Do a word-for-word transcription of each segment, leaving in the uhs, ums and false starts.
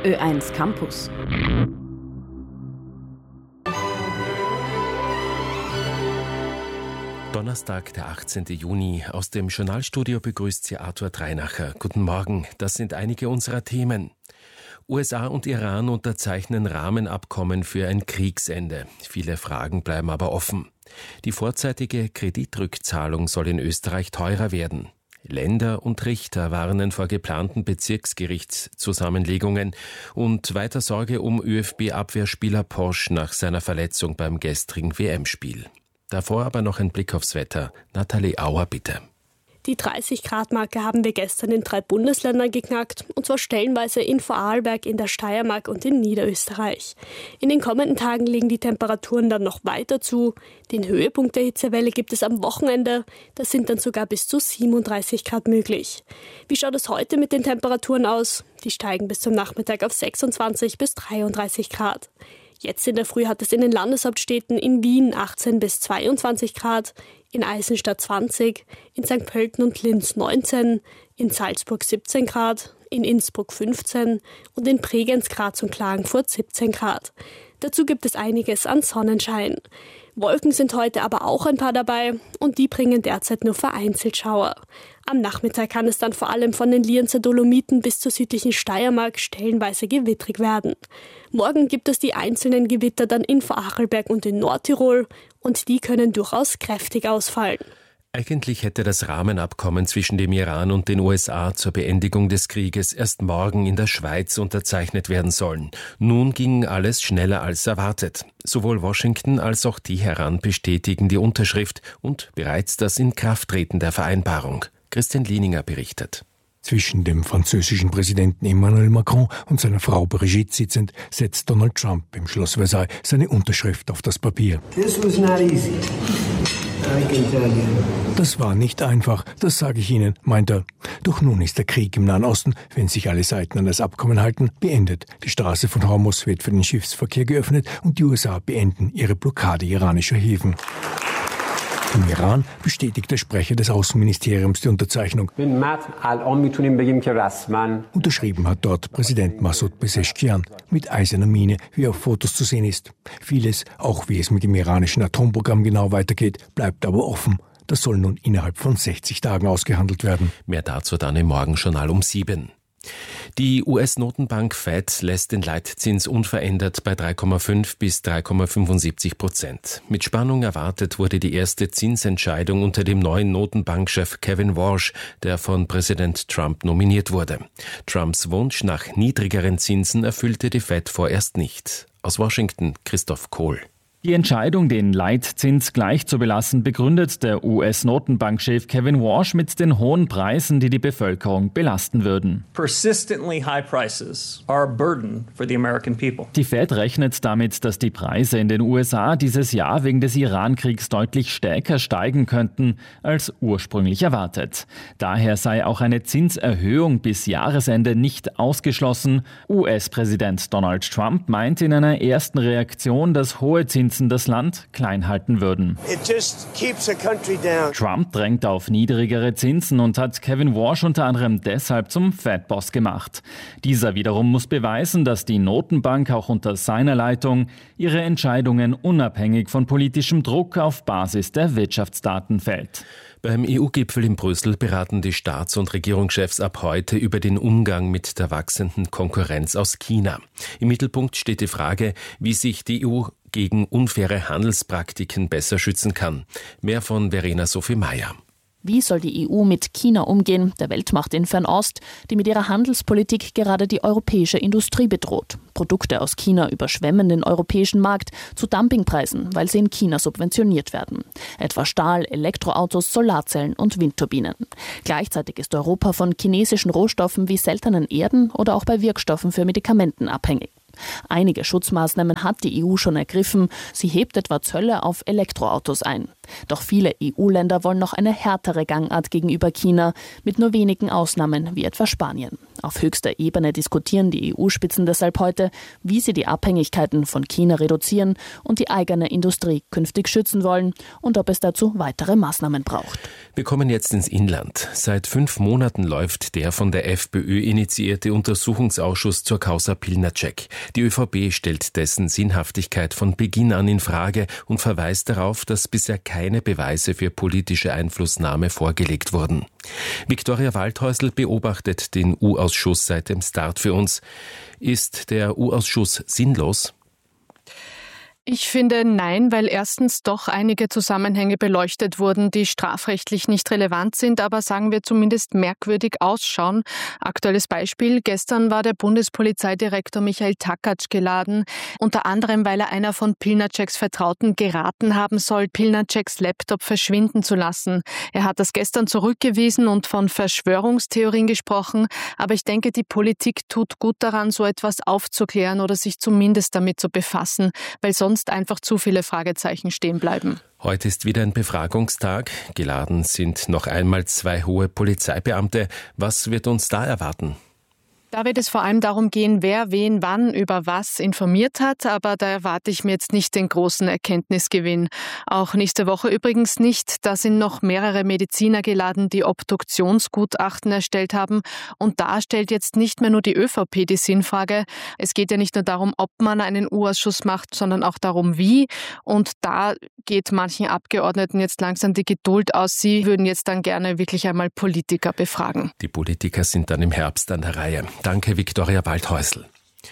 Ö eins Campus. Donnerstag, der achtzehnten Juni. Aus dem Journalstudio begrüßt Sie Arthur Dreinacher. Guten Morgen, das sind einige unserer Themen. U S A und Iran unterzeichnen Rahmenabkommen für ein Kriegsende. Viele Fragen bleiben aber offen. Die vorzeitige Kreditrückzahlung soll in Österreich teurer werden. Länder und Richter warnen vor geplanten Bezirksgerichtszusammenlegungen und weiter Sorge um ÖFB-Abwehrspieler Posch nach seiner Verletzung beim gestrigen W M-Spiel. Davor aber noch ein Blick aufs Wetter. Nathalie Auer, bitte. Die dreißig Grad Marke haben wir gestern in drei Bundesländern geknackt, und zwar stellenweise in Vorarlberg, in der Steiermark und in Niederösterreich. In den kommenden Tagen legen die Temperaturen dann noch weiter zu. Den Höhepunkt der Hitzewelle gibt es am Wochenende. Da sind dann sogar bis zu siebenunddreißig Grad möglich. Wie schaut es heute mit den Temperaturen aus? Die steigen bis zum Nachmittag auf sechsundzwanzig bis dreiunddreißig Grad. Jetzt in der Früh hat es in den Landeshauptstädten in Wien achtzehn bis zweiundzwanzig Grad, in Eisenstadt zwanzig, in Sankt Pölten und Linz neunzehn, in Salzburg siebzehn Grad, in Innsbruck fünfzehn und in Bregenz, Graz und Klagenfurt siebzehn Grad. Dazu gibt es einiges an Sonnenschein. Wolken sind heute aber auch ein paar dabei, und die bringen derzeit nur vereinzelt Schauer. Am Nachmittag kann es dann vor allem von den Lienzer Dolomiten bis zur südlichen Steiermark stellenweise gewittrig werden. Morgen gibt es die einzelnen Gewitter dann in Vorarlberg und in Nordtirol, und die können durchaus kräftig ausfallen. Eigentlich hätte das Rahmenabkommen zwischen dem Iran und den U S A zur Beendigung des Krieges erst morgen in der Schweiz unterzeichnet werden sollen. Nun ging alles schneller als erwartet. Sowohl Washington als auch Teheran bestätigen die Unterschrift und bereits das Inkrafttreten der Vereinbarung. Christian Lieninger berichtet. Zwischen dem französischen Präsidenten Emmanuel Macron und seiner Frau Brigitte sitzend, setzt Donald Trump im Schloss Versailles seine Unterschrift auf das Papier. This was not easy. Das war nicht einfach, das sage ich Ihnen, meint er. Doch nun ist der Krieg im Nahen Osten, wenn sich alle Seiten an das Abkommen halten, beendet. Die Straße von Hormuz wird für den Schiffsverkehr geöffnet und die U S A beenden ihre Blockade iranischer Häfen. Im Iran bestätigt der Sprecher des Außenministeriums die Unterzeichnung. Unterschrieben hat dort Präsident Massoud Pezeshkian mit eiserner Miene, wie auf Fotos zu sehen ist. Vieles, auch wie es mit dem iranischen Atomprogramm genau weitergeht, bleibt aber offen. Das soll nun innerhalb von sechzig Tagen ausgehandelt werden. Mehr dazu dann im Morgenjournal um sieben. Die U S-Notenbank Fed lässt den Leitzins unverändert bei drei Komma fünf bis drei Komma fünfundsiebzig Prozent. Mit Spannung erwartet wurde die erste Zinsentscheidung unter dem neuen Notenbankchef Kevin Warsh, der von Präsident Trump nominiert wurde. Trumps Wunsch nach niedrigeren Zinsen erfüllte die Fed vorerst nicht. Aus Washington Christoph Kohl. Die Entscheidung, den Leitzins gleich zu belassen, begründet der U S-Notenbankchef Kevin Warsh mit den hohen Preisen, die die Bevölkerung belasten würden. Persistently high prices are a burden for the American people. Die Fed rechnet damit, dass die Preise in den U S A dieses Jahr wegen des Iran-Kriegs deutlich stärker steigen könnten als ursprünglich erwartet. Daher sei auch eine Zinserhöhung bis Jahresende nicht ausgeschlossen. U S-Präsident Donald Trump meint in einer ersten Reaktion, dass hohe Zinsen das Land klein halten würden. Trump drängt auf niedrigere Zinsen und hat Kevin Warsh unter anderem deshalb zum Fed-Boss gemacht. Dieser wiederum muss beweisen, dass die Notenbank auch unter seiner Leitung ihre Entscheidungen unabhängig von politischem Druck auf Basis der Wirtschaftsdaten fällt. Beim E U-Gipfel in Brüssel beraten die Staats- und Regierungschefs ab heute über den Umgang mit der wachsenden Konkurrenz aus China. Im Mittelpunkt steht die Frage, wie sich die E U gegen unfaire Handelspraktiken besser schützen kann. Mehr von Verena Sophie Meyer. Wie soll die E U mit China umgehen, der Weltmacht in Fernost, die mit ihrer Handelspolitik gerade die europäische Industrie bedroht? Produkte aus China überschwemmen den europäischen Markt zu Dumpingpreisen, weil sie in China subventioniert werden. Etwa Stahl, Elektroautos, Solarzellen und Windturbinen. Gleichzeitig ist Europa von chinesischen Rohstoffen wie seltenen Erden oder auch bei Wirkstoffen für Medikamenten abhängig. Einige Schutzmaßnahmen hat die E U schon ergriffen. Sie hebt etwa Zölle auf Elektroautos ein. Doch viele E U-Länder wollen noch eine härtere Gangart gegenüber China, mit nur wenigen Ausnahmen wie etwa Spanien. Auf höchster Ebene diskutieren die E U-Spitzen deshalb heute, wie sie die Abhängigkeiten von China reduzieren und die eigene Industrie künftig schützen wollen und ob es dazu weitere Maßnahmen braucht. Wir kommen jetzt ins Inland. Seit fünf Monaten läuft der von der FPÖ initiierte Untersuchungsausschuss zur Causa Pilnacek. Die ÖVP stellt dessen Sinnhaftigkeit von Beginn an in Frage und verweist darauf, dass bisher keine Beweise für politische Einflussnahme vorgelegt wurden. Viktoria Waldhäusl beobachtet den U-Ausschuss seit dem Start für uns. Ist der U-Ausschuss sinnlos? Ich finde nein, weil erstens doch einige Zusammenhänge beleuchtet wurden, die strafrechtlich nicht relevant sind, aber sagen wir zumindest merkwürdig ausschauen. Aktuelles Beispiel: Gestern war der Bundespolizeidirektor Michael Takatsch geladen, unter anderem, weil er einer von Pilnaceks Vertrauten geraten haben soll, Pilnaceks Laptop verschwinden zu lassen. Er hat das gestern zurückgewiesen und von Verschwörungstheorien gesprochen, aber ich denke, die Politik tut gut daran, so etwas aufzuklären oder sich zumindest damit zu befassen, weil sonst einfach zu viele Fragezeichen stehen bleiben. Heute ist wieder ein Befragungstag. Geladen sind noch einmal zwei hohe Polizeibeamte. Was wird uns da erwarten? Da wird es vor allem darum gehen, wer wen wann über was informiert hat, aber da erwarte ich mir jetzt nicht den großen Erkenntnisgewinn. Auch nächste Woche übrigens nicht. Da sind noch mehrere Mediziner geladen, die Obduktionsgutachten erstellt haben. Und da stellt jetzt nicht mehr nur die ÖVP die Sinnfrage. Es geht ja nicht nur darum, ob man einen U-Ausschuss macht, sondern auch darum, wie. Und da geht manchen Abgeordneten jetzt langsam die Geduld aus. Sie würden jetzt dann gerne wirklich einmal Politiker befragen. Die Politiker sind dann im Herbst an der Reihe. Danke, Viktoria Waldhäusl.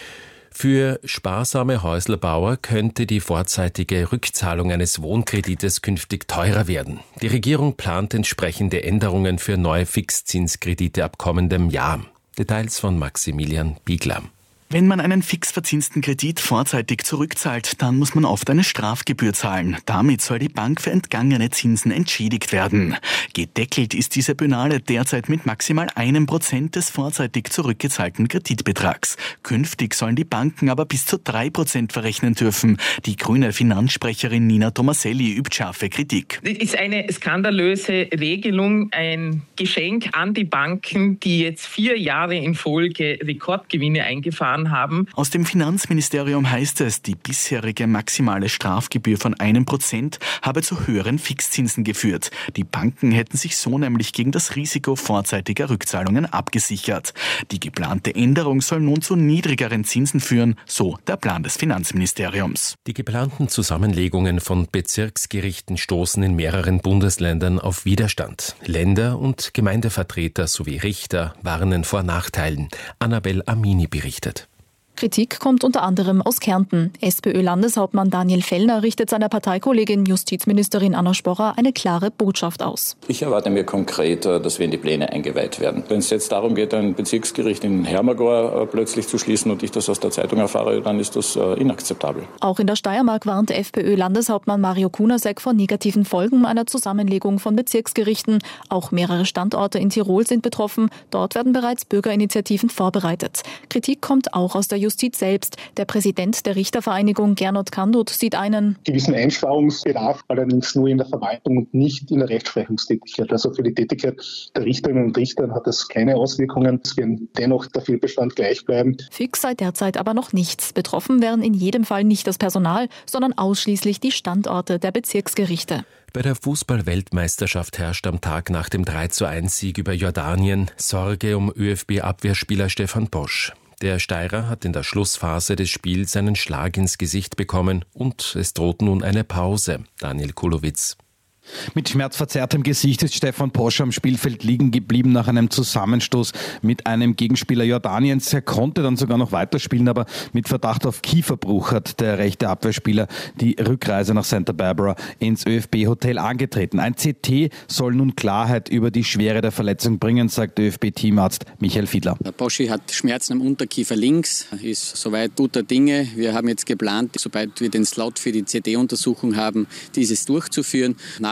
Für sparsame Häuslebauer könnte die vorzeitige Rückzahlung eines Wohnkredites künftig teurer werden. Die Regierung plant entsprechende Änderungen für neue Fixzinskredite ab kommendem Jahr. Details von Maximilian Biegler. Wenn man einen fix verzinsten Kredit vorzeitig zurückzahlt, dann muss man oft eine Strafgebühr zahlen. Damit soll die Bank für entgangene Zinsen entschädigt werden. Gedeckelt ist diese Penale derzeit mit maximal einem Prozent des vorzeitig zurückgezahlten Kreditbetrags. Künftig sollen die Banken aber bis zu drei Prozent verrechnen dürfen. Die grüne Finanzsprecherin Nina Tomaselli übt scharfe Kritik. Das ist eine skandalöse Regelung, ein Geschenk an die Banken, die jetzt vier Jahre in Folge Rekordgewinne eingefahren haben. Aus dem Finanzministerium heißt es, die bisherige maximale Strafgebühr von einem Prozent habe zu höheren Fixzinsen geführt. Die Banken hätten sich so nämlich gegen das Risiko vorzeitiger Rückzahlungen abgesichert. Die geplante Änderung soll nun zu niedrigeren Zinsen führen, so der Plan des Finanzministeriums. Die geplanten Zusammenlegungen von Bezirksgerichten stoßen in mehreren Bundesländern auf Widerstand. Länder- und Gemeindevertreter sowie Richter warnen vor Nachteilen. Annabel Amini berichtet. Kritik kommt unter anderem aus Kärnten. SPÖ-Landeshauptmann Daniel Fellner richtet seiner Parteikollegin Justizministerin Anna Sporrer eine klare Botschaft aus. Ich erwarte mir konkret, dass wir in die Pläne eingeweiht werden. Wenn es jetzt darum geht, ein Bezirksgericht in Hermagor plötzlich zu schließen und ich das aus der Zeitung erfahre, dann ist das inakzeptabel. Auch in der Steiermark warnt FPÖ-Landeshauptmann Mario Kunasek vor negativen Folgen einer Zusammenlegung von Bezirksgerichten. Auch mehrere Standorte in Tirol sind betroffen. Dort werden bereits Bürgerinitiativen vorbereitet. Kritik kommt auch aus der Justiz selbst. Der Präsident der Richtervereinigung Gernot Kandut sieht einen gewissen Einsparungsbedarf, allerdings nur in der Verwaltung und nicht in der Rechtsprechungstätigkeit. Also für die Tätigkeit der Richterinnen und Richter hat das keine Auswirkungen. Es wird dennoch der Fehlbestand gleich bleiben. Fix sei derzeit aber noch nichts. Betroffen wären in jedem Fall nicht das Personal, sondern ausschließlich die Standorte der Bezirksgerichte. Bei der Fußball-Weltmeisterschaft herrscht am Tag nach dem drei zu eins Sieg über Jordanien Sorge um ÖFB-Abwehrspieler Stefan Posch. Der Steirer hat in der Schlussphase des Spiels einen Schlag ins Gesicht bekommen und es droht nun eine Pause. Daniel Kulowitz. Mit schmerzverzerrtem Gesicht ist Stefan Posch am Spielfeld liegen geblieben nach einem Zusammenstoß mit einem Gegenspieler Jordaniens. Er konnte dann sogar noch weiterspielen, aber mit Verdacht auf Kieferbruch hat der rechte Abwehrspieler die Rückreise nach Santa Barbara ins ÖFB-Hotel angetreten. Ein C T soll nun Klarheit über die Schwere der Verletzung bringen, sagt ÖFB-Teamarzt Michael Fiedler. Der Poschi hat Schmerzen am Unterkiefer links, ist soweit guter Dinge. Wir haben jetzt geplant, sobald wir den Slot für die C T-Untersuchung haben, dieses durchzuführen. Nach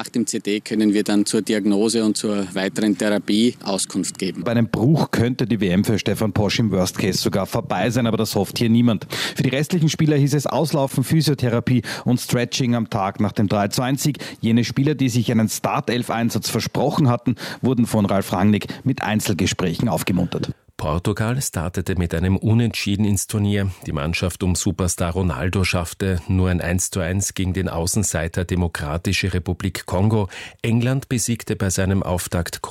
nach dem C T können wir dann zur Diagnose und zur weiteren Therapie Auskunft geben. Bei einem Bruch könnte die W M für Stefan Posch im Worst Case sogar vorbei sein, aber das hofft hier niemand. Für die restlichen Spieler hieß es Auslaufen, Physiotherapie und Stretching am Tag nach dem drei zu eins Sieg. Jene Spieler, die sich einen Startelf-Einsatz versprochen hatten, wurden von Ralf Rangnick mit Einzelgesprächen aufgemuntert. Portugal startete mit einem Unentschieden ins Turnier. Die Mannschaft um Superstar Ronaldo schaffte nur ein eins zu eins gegen den Außenseiter Demokratische Republik Kongo. England besiegte bei seinem Auftakt